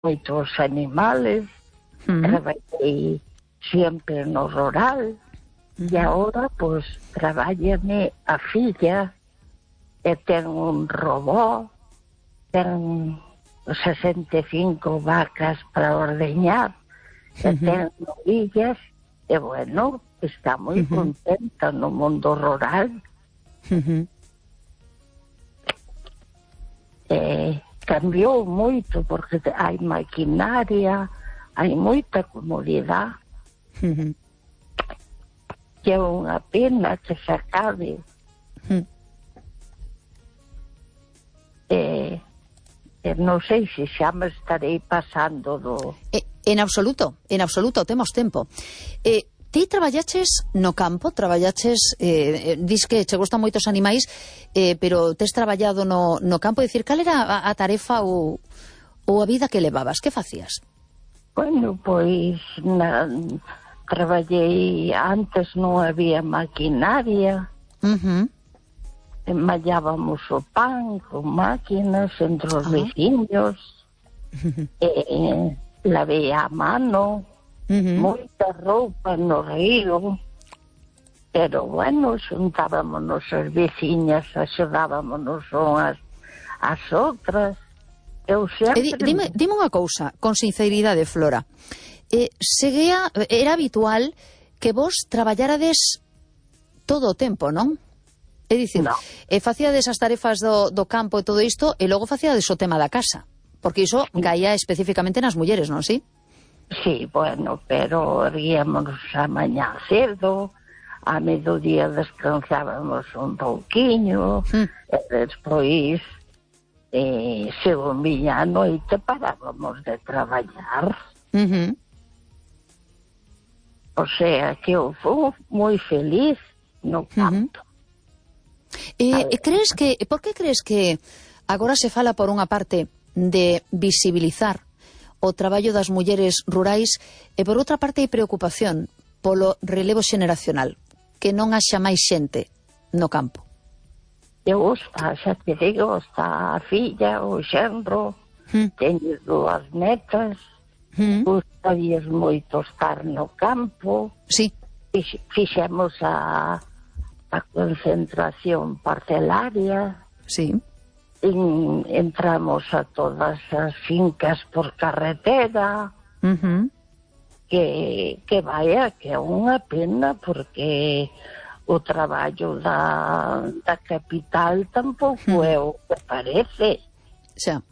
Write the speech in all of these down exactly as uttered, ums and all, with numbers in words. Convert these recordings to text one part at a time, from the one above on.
moitos animales, uh-huh. traballei sempre no rural, uh-huh. e agora, pois, traballame a filla, e ten un robot, ten sesenta e cinco vacas para ordeñar, uh-huh. e ten novillas, e, bueno, está moi uh-huh. contenta no mundo rural. Uh-huh. Eh, cambiou moito porque hai maquinaria, hai moita comodidade, uh-huh. que é unha pena que se acabe. Uh-huh. Eh, eh, non sei se xa me estarei pasando do... Eh, en absoluto, en absoluto, temos tempo. Eh, ti traballaches no campo, traballaches, eh, dis que che gustan moitos animais, eh, pero tes traballado no, no campo, é dicir, cal era a, a tarefa ou, ou a vida que levabas? Que facías? Bueno, pois na, traballei antes, non había maquinaria, uh-huh. mallábamos o pan con máquinas entre os uh-huh. veciños, uh-huh. eh, lavei a mano, uh-huh. moita roupa no río, pero, bueno, xuntábamos as veciñas, axudábamos unhas as outras. Eu sempre... Eh, dime, dime unha cousa, con sinceridade, Flora. Eh, seguía, era habitual que vos traballárades todo o tempo, non? É dicir, no. eh, facíades as tarefas do, do campo e todo isto, e logo facíades o tema da casa, porque iso caía especificamente nas mulleres, non, si? Sí, bueno, pero ríamos a mañá cedo, a mediodía descansábamos un pouquiño, mm. e despois, eh, según viña a noite, parábamos de traballar. Uh-huh. O sea, que eu fui moi feliz no campo. Uh-huh. E, e crees que, por que crees que agora se fala por unha parte de visibilizar o traballo das mulleres rurais e por outra parte hai preocupación polo relevo xeneracional, que non haxa máis xente no campo? Eu está, xa te digo, está a filla, o xenro, mm. teño dúas netas, mm. gustarías moito estar no campo. Sí. Fix, fixemos a, a concentración parcelaria. Sí. En, entramos a todas as fincas por carretera, uh-huh. que, que vaya, que é unha pena, porque o traballo da, da capital tampouco uh-huh. é o que parece. Xa.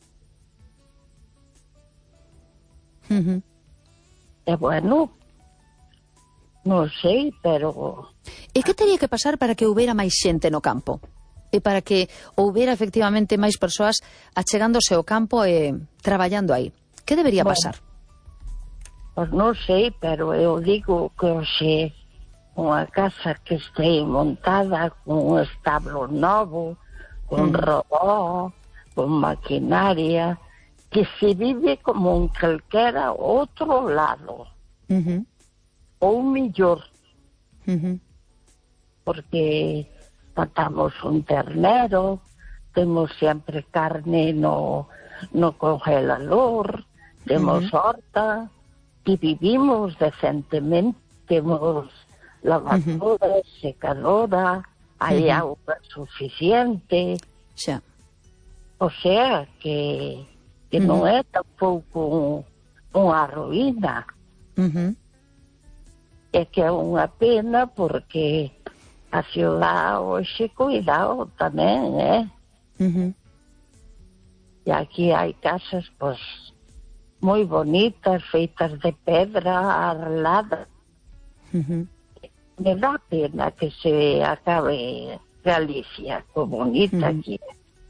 Uh-huh. E bueno, non sei, pero... E que teria que pasar para que houbera máis xente no campo? E para que houbera efectivamente máis persoas achegándose ao campo e traballando aí? Que debería bueno, pasar? Pois non sei, pero eu digo que hoxe unha casa que este montada con un establo novo, con mm. robot, con maquinaria, que se vive como en calquera outro lado. Uh-huh. Ou mellor. Uh-huh. Porque matamos un ternero, temos sempre carne no, no congelador, temos uh-huh. horta, e vivimos decentemente, temos lavadora, uh-huh. secadora, hai uh-huh. auga suficiente. Xa. O sea, que, que uh-huh. non é tampouco unha ruína. Uh-huh. É que é unha pena porque a ciudad hoxe cuidado tamén, eh? Uh-huh. E aquí hai casas, pois, moi bonitas, feitas de pedra, arreladas. Uh-huh. Me dá pena que se acabe Galicia, co bonita uh-huh. aquí.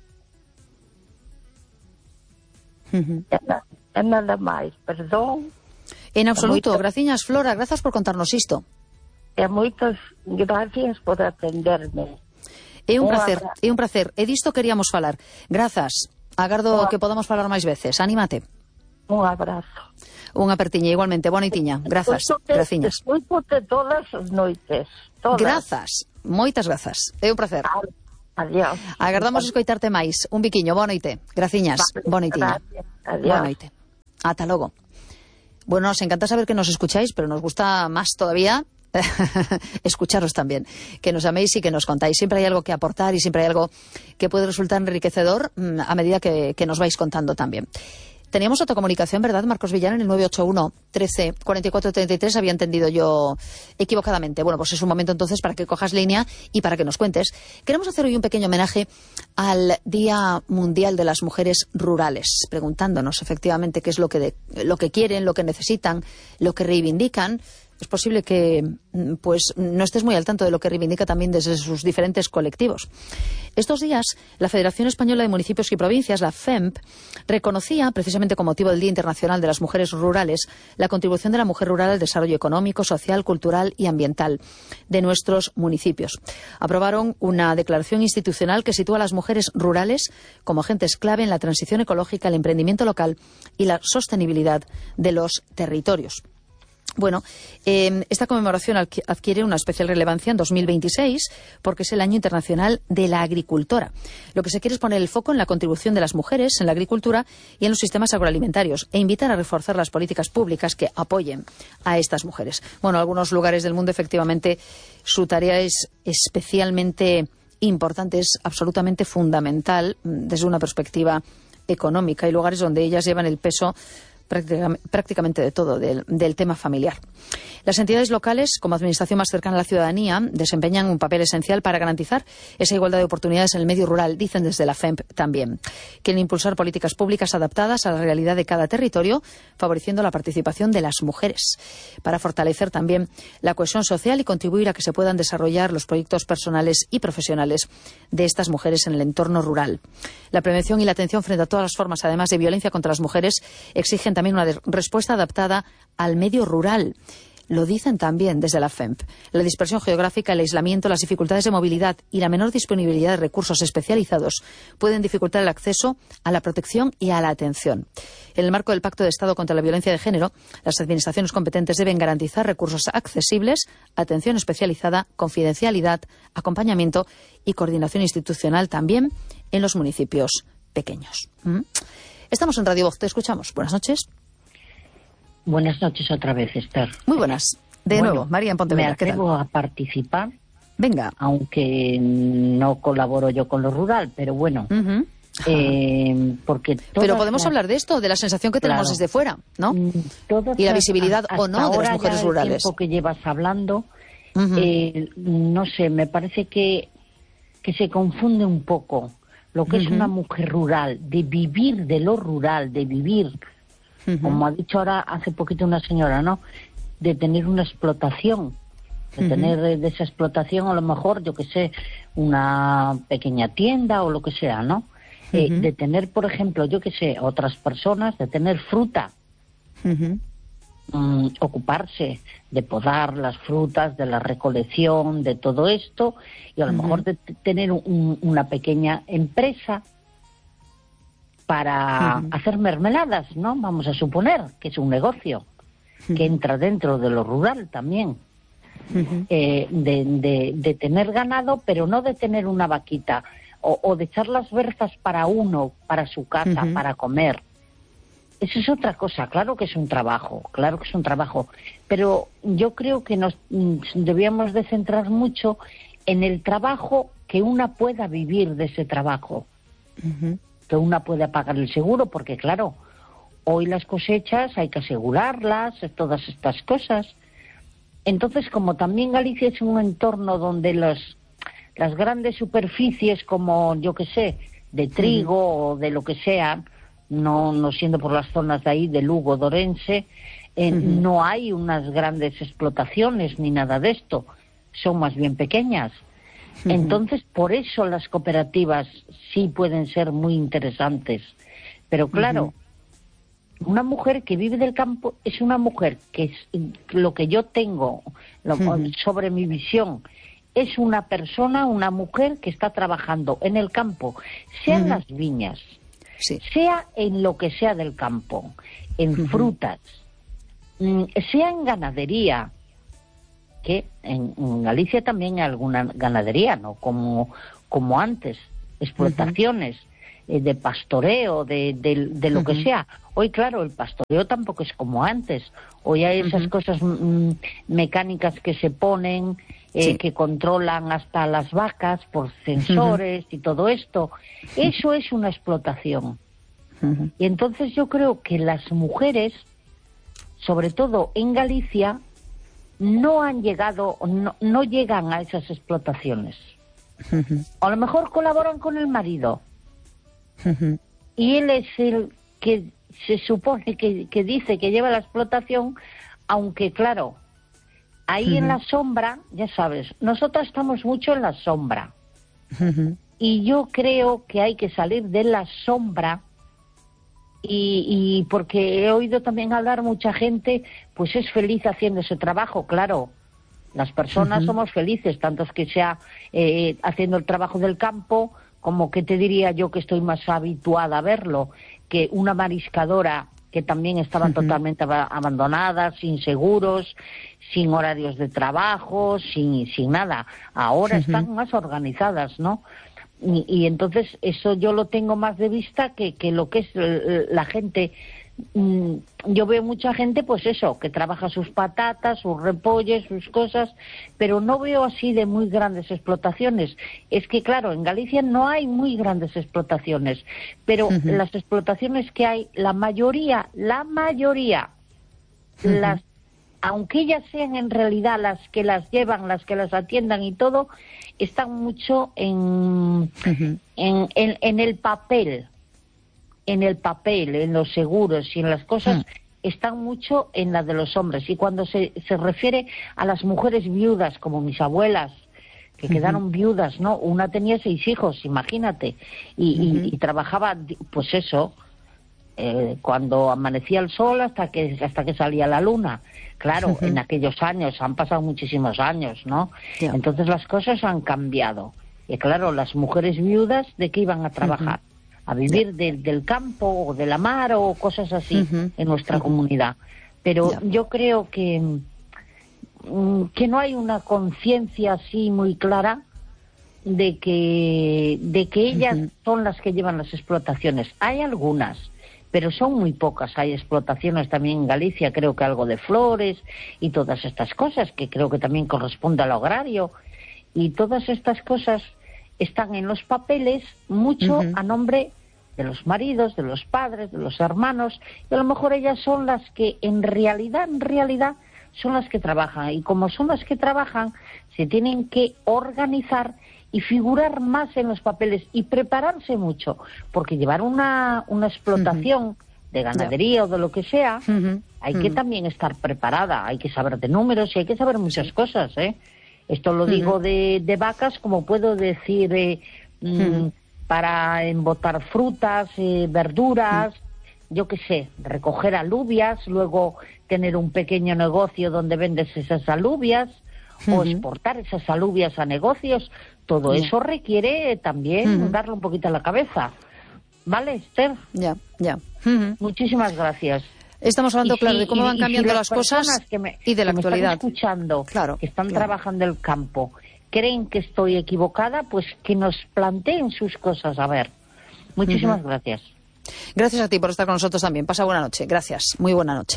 Uh-huh. É, na, é nada máis, perdón. En absoluto, moito... graciñas, Flora, grazas por contarnos isto. E moitas gracias por atenderme. É un, un placer, abrazo. é un placer. E disto queríamos falar. Grazas. Agardo un... que podamos falar máis veces. Anímate. Un abrazo. Unha apertiña, igualmente. Boa noitiña. Grazas. Graciñas. Escoitote todas as noites. Todas. Grazas. Moitas grazas. É un placer. Adiós. Agardamos escoitarte máis. Un biquiño. Boa noite. Graciñas. Boa noitiña. Adiós. Boa noite. Ata logo. Bueno, nos encanta saber que nos escucháis, pero nos gusta más todavía escucharos también, que nos améis y que nos contáis. Siempre hay algo que aportar y siempre hay algo que puede resultar enriquecedor a medida que, que nos vais contando también. Teníamos otra comunicación, ¿verdad, Marcos Villar? En el nueve ocho uno, trece, cuarenta y cuatro, treinta y tres, había entendido yo equivocadamente. Bueno, pues es un momento entonces para que cojas línea y para que nos cuentes. Queremos hacer hoy un pequeño homenaje al Día Mundial de las Mujeres Rurales, preguntándonos efectivamente qué es lo que, de, lo que quieren, lo que necesitan, lo que reivindican. Es posible que pues no estés muy al tanto de lo que reivindica también desde sus diferentes colectivos. Estos días, la Federación Española de Municipios y Provincias, la F E M P, reconocía, precisamente con motivo del Día Internacional de las Mujeres Rurales, la contribución de la mujer rural al desarrollo económico, social, cultural y ambiental de nuestros municipios. Aprobaron una declaración institucional que sitúa a las mujeres rurales como agentes clave en la transición ecológica, el emprendimiento local y la sostenibilidad de los territorios. Bueno, eh, esta conmemoración adquiere una especial relevancia en dos mil veintiséis porque es el Año Internacional de la Agricultora. Lo que se quiere es poner el foco en la contribución de las mujeres en la agricultura y en los sistemas agroalimentarios e invitar a reforzar las políticas públicas que apoyen a estas mujeres. Bueno, en algunos lugares del mundo efectivamente su tarea es especialmente importante, es absolutamente fundamental desde una perspectiva económica. Hay lugares donde ellas llevan el peso prácticamente de todo, del, del tema familiar. Las entidades locales, como administración más cercana a la ciudadanía, desempeñan un papel esencial para garantizar esa igualdad de oportunidades en el medio rural, dicen desde la F E M P también. Quieren impulsar políticas públicas adaptadas a la realidad de cada territorio, favoreciendo la participación de las mujeres, para fortalecer también la cohesión social y contribuir a que se puedan desarrollar los proyectos personales y profesionales de estas mujeres en el entorno rural. La prevención y la atención frente a todas las formas, además de violencia contra las mujeres, exigen también una respuesta adaptada al medio rural. Lo dicen también desde la F E M P. La dispersión geográfica, el aislamiento, las dificultades de movilidad y la menor disponibilidad de recursos especializados pueden dificultar el acceso a la protección y a la atención. En el marco del Pacto de Estado contra la Violencia de Género, las administraciones competentes deben garantizar recursos accesibles, atención especializada, confidencialidad, acompañamiento y coordinación institucional también en los municipios pequeños. ¿Mm? Estamos en Radio Voz, te escuchamos. Buenas noches. Buenas noches otra vez, Esther. Muy buenas. De bueno, nuevo, María en Pontevedra. Me atrevo a participar. Venga. Aunque no colaboro yo con lo rural, pero bueno. Uh-huh. eh, porque pero podemos las... hablar de esto, de la sensación que tenemos claro. desde fuera, ¿no? Todas y la visibilidad las, o no de las mujeres ya rurales. El tiempo que llevas hablando, uh-huh. eh, no sé, me parece que, que se confunde un poco lo que uh-huh. es una mujer rural, de vivir de lo rural, de vivir... Uh-huh. Como ha dicho ahora hace poquito una señora, ¿no? De tener una explotación, de uh-huh. tener de esa explotación a lo mejor, yo que sé, una pequeña tienda o lo que sea, ¿no? Uh-huh. Eh, de tener, por ejemplo, yo que sé, otras personas, de tener fruta, uh-huh. um, ocuparse de podar las frutas, de la recolección, de todo esto, y a lo uh-huh. mejor de t- tener un, una pequeña empresa para uh-huh. hacer mermeladas, ¿no? Vamos a suponer que es un negocio uh-huh. que entra dentro de lo rural también. Uh-huh. Eh, de, de, de tener ganado, pero no de tener una vaquita, o, o de echar las berzas para uno, para su casa, uh-huh. para comer. Eso es otra cosa, claro que es un trabajo, claro que es un trabajo, pero yo creo que nos mm, debíamos de centrar mucho en el trabajo, que una pueda vivir de ese trabajo. Uh-huh. Que una pueda pagar el seguro, porque claro, hoy las cosechas hay que asegurarlas, todas estas cosas. Entonces, como también Galicia es un entorno donde los, las grandes superficies, como yo que sé, de trigo uh-huh. o de lo que sea, no, no siendo por las zonas de ahí, de Lugo, de Orense, eh, uh-huh. no hay unas grandes explotaciones ni nada de esto, son más bien pequeñas. Uh-huh. Entonces, por eso las cooperativas sí pueden ser muy interesantes. Pero claro, uh-huh. una mujer que vive del campo es una mujer que es lo que yo tengo lo, uh-huh. sobre mi visión. Es una persona, una mujer que está trabajando en el campo, sea uh-huh. en las viñas, sí. sea en lo que sea del campo, en uh-huh. frutas, sea en ganadería, que en, en Galicia también hay alguna ganadería, ¿no? Como, como antes, explotaciones. Uh-huh. eh, de pastoreo, de, de, de lo uh-huh. que sea. Hoy, claro, el pastoreo tampoco es como antes. Hoy hay esas uh-huh. cosas mm, mecánicas que se ponen, eh, sí. que controlan hasta las vacas por sensores uh-huh. y todo esto. Eso es una explotación. Uh-huh. Y entonces yo creo que las mujeres, sobre todo en Galicia, no han llegado, no, no llegan a esas explotaciones. Uh-huh. A lo mejor colaboran con el marido. Uh-huh. Y él es el que se supone que, que dice que lleva la explotación, aunque claro, ahí uh-huh. en la sombra, ya sabes, nosotros estamos mucho en la sombra. Uh-huh. Y yo creo que hay que salir de la sombra. Y, y porque he oído también hablar mucha gente, pues es feliz haciendo ese trabajo, claro. Las personas uh-huh. somos felices, tanto que sea eh, haciendo el trabajo del campo, como que te diría yo que estoy más habituada a verlo, que una mariscadora que también estaban uh-huh. totalmente ab- abandonadas, sin seguros, sin horarios de trabajo, sin, sin nada. Ahora uh-huh. están más organizadas, ¿no? Y, y entonces eso yo lo tengo más de vista que, que lo que es la gente. Yo veo mucha gente, pues eso, que trabaja sus patatas, sus repollos, sus cosas, pero no veo así de muy grandes explotaciones. Es que, claro, en Galicia no hay muy grandes explotaciones, pero uh-huh. las explotaciones que hay, la mayoría, la mayoría, uh-huh. las, aunque ellas sean en realidad las que las llevan, las que las atiendan y todo, están mucho en, uh-huh. en, en, en el papel. en el papel, en los seguros y en las cosas, mm. están mucho en la de los hombres. Y cuando se, se refiere a las mujeres viudas, como mis abuelas, que uh-huh. quedaron viudas, ¿no? Una tenía seis hijos, imagínate, y, uh-huh. y, y trabajaba, pues eso, eh, cuando amanecía el sol hasta que hasta que salía la luna. Claro, uh-huh. en aquellos años, han pasado muchísimos años, ¿no? Yeah. Entonces las cosas han cambiado. Y claro, las mujeres viudas, ¿de qué iban a trabajar? Uh-huh. A vivir yeah. de, del campo o de la mar o cosas así uh-huh. en nuestra uh-huh. comunidad. Pero yeah. yo creo que, que no hay una conciencia así muy clara de que, de que ellas uh-huh. son las que llevan las explotaciones. Hay algunas, pero son muy pocas. Hay explotaciones también en Galicia, creo que algo de flores y todas estas cosas, que creo que también corresponde al agrario. Y todas estas cosas están en los papeles mucho uh-huh. a nombre de los maridos, de los padres, de los hermanos, y a lo mejor ellas son las que en realidad, en realidad, son las que trabajan. Y como son las que trabajan, se tienen que organizar y figurar más en los papeles y prepararse mucho, porque llevar una, una explotación uh-huh. de ganadería yeah. o de lo que sea, uh-huh. hay uh-huh. que también estar preparada, hay que saber de números y hay que saber muchas cosas, ¿eh? Esto lo digo uh-huh. de, de vacas, como puedo decir eh, uh-huh. para embotar frutas, eh, verduras, uh-huh. yo qué sé, recoger alubias, luego tener un pequeño negocio donde vendes esas alubias uh-huh. o exportar esas alubias a negocios. Todo uh-huh. eso requiere también uh-huh. darle un poquito a la cabeza. ¿Vale, Esther? Ya, ya. Uh-huh. Muchísimas gracias. Estamos hablando, si, claro, de cómo y, van cambiando si las, las cosas que me, y de la que actualidad. Me están escuchando, claro, que están claro. trabajando el campo, creen que estoy equivocada, pues que nos planteen sus cosas. A ver, muchísimas uh-huh. gracias. Gracias a ti por estar con nosotros también. Pasa buena noche. Gracias. Muy buena noche.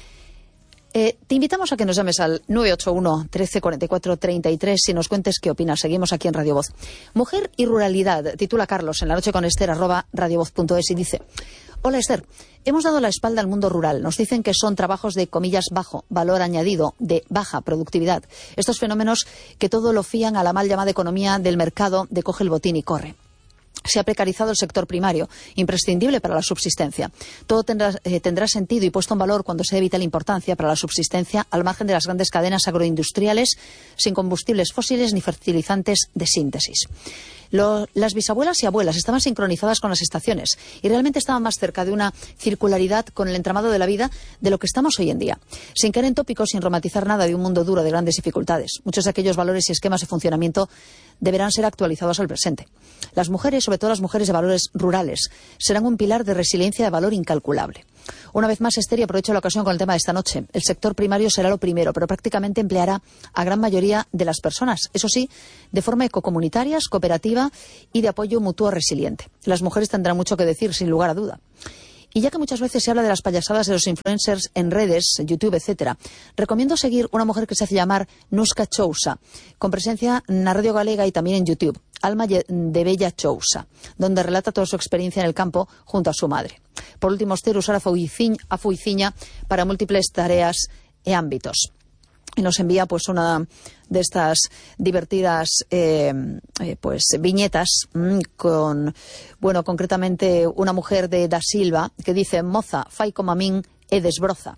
Eh, te invitamos a que nos llames al nueve ocho uno, trece, cuarenta y cuatro, treinta y tres y nos cuentes qué opinas. Seguimos aquí en Radio Voz. Mujer y ruralidad, titula Carlos en la noche con Esther, arroba radiovoz punto es y dice: hola Esther, hemos dado la espalda al mundo rural. Nos dicen que son trabajos de, comillas, bajo valor añadido, de baja productividad. Estos fenómenos que todo lo fían a la mal llamada economía del mercado de coge el botín y corre. Se ha precarizado el sector primario, imprescindible para la subsistencia. Todo tendrá, eh, tendrá sentido y puesto en valor cuando sea de vital importancia para la subsistencia al margen de las grandes cadenas agroindustriales sin combustibles fósiles ni fertilizantes de síntesis. Lo, las bisabuelas y abuelas estaban sincronizadas con las estaciones y realmente estaban más cerca de una circularidad con el entramado de la vida de lo que estamos hoy en día. Sin caer en tópicos, sin romantizar nada de un mundo duro de grandes dificultades. Muchos de aquellos valores y esquemas de funcionamiento deberán ser actualizados al presente. Las mujeres, sobre todo las mujeres de valores rurales, serán un pilar de resiliencia de valor incalculable. Una vez más, Esther, y aprovecho la ocasión con el tema de esta noche. El sector primario será lo primero, pero prácticamente empleará a gran mayoría de las personas. Eso sí, de forma ecocomunitaria, cooperativa y de apoyo mutuo resiliente. Las mujeres tendrán mucho que decir, sin lugar a duda. Y ya que muchas veces se habla de las payasadas de los influencers en redes, YouTube, etcétera, recomiendo seguir una mujer que se hace llamar Nuska Chousa, con presencia en la Radio Galega y también en YouTube, Alma de Bella Chousa, donde relata toda su experiencia en el campo junto a su madre. Por último, Esther usará a Fuiciña para múltiples tareas e ámbitos. Y nos envía pues una de estas divertidas eh, eh, pues viñetas mmm, con, bueno, concretamente una mujer de Da Silva que dice: moza, fai como a min e desbroza.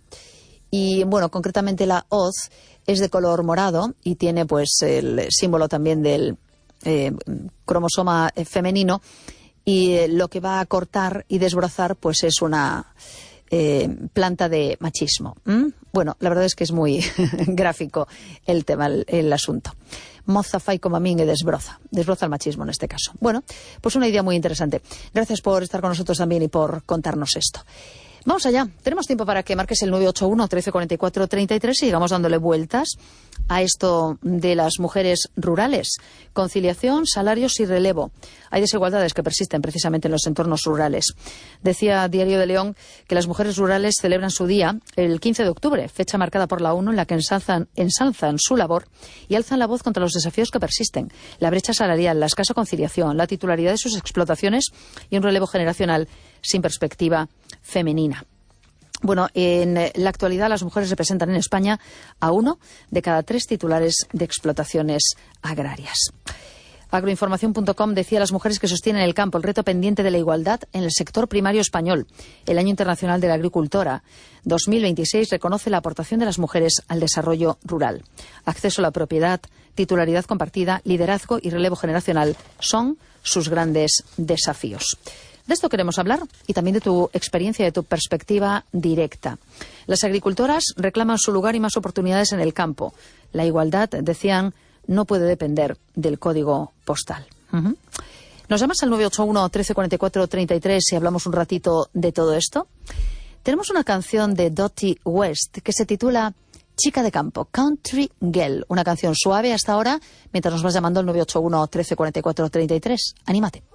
Y bueno, concretamente la hoz es de color morado y tiene pues el símbolo también del eh, cromosoma femenino, y eh, lo que va a cortar y desbrozar pues es una Eh, planta de machismo. ¿Mm? Bueno, la verdad es que es muy gráfico el tema, el, el asunto. Moza fai como a min e desbroza. Desbroza el machismo en este caso. Bueno, pues una idea muy interesante. Gracias por estar con nosotros también y por contarnos esto. Vamos allá. Tenemos tiempo para que marques el nueve ocho uno, trece cuarenta y cuatro, treinta y tres y sigamos dándole vueltas a esto de las mujeres rurales. Conciliación, salarios y relevo. Hay desigualdades que persisten precisamente en los entornos rurales. Decía Diario de León que las mujeres rurales celebran su día el quince de octubre, fecha marcada por la ONU en la que ensalzan, ensalzan su labor y alzan la voz contra los desafíos que persisten. La brecha salarial, la escasa conciliación, la titularidad de sus explotaciones y un relevo generacional sin perspectiva femenina. Bueno, en la actualidad las mujeres representan en España a uno de cada tres titulares de explotaciones agrarias. Agroinformación punto com decía: las mujeres que sostienen el campo, el reto pendiente de la igualdad en el sector primario español. El Año Internacional de la Agricultora dos mil veintiséis reconoce la aportación de las mujeres al desarrollo rural. Acceso a la propiedad, titularidad compartida, liderazgo y relevo generacional son sus grandes desafíos. De esto queremos hablar y también de tu experiencia, de tu perspectiva directa. Las agricultoras reclaman su lugar y más oportunidades en el campo. La igualdad, decían, no puede depender del código postal. Uh-huh. ¿Nos llamas al nueve ocho uno, trece cuarenta y cuatro, treinta y tres y hablamos un ratito de todo esto? Tenemos una canción de Dottie West que se titula Chica de campo, Country Girl. Una canción suave hasta ahora, mientras nos vas llamando al nueve ocho uno, trece cuarenta y cuatro, treinta y tres. Anímate.